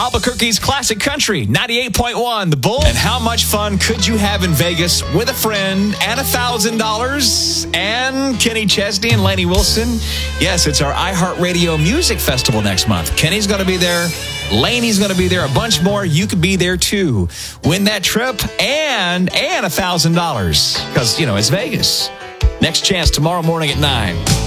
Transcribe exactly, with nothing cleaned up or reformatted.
Albuquerque's Classic Country, ninety-eight point one, The Bull. And how much fun could you have in Vegas with a friend and one thousand dollars and Kenny Chesney and Lainey Wilson? Yes, it's our iHeartRadio Music Festival next month. Kenny's going to be there. Lainey's going to be there. A bunch more. You could be there, too. Win that trip and and one thousand dollars because, you know, it's Vegas. Next chance tomorrow morning at nine.